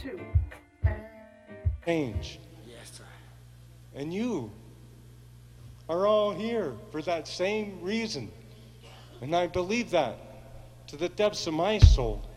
change. Yes, sir. And you are all here for that same reason. And I believe that to the depths of my soul.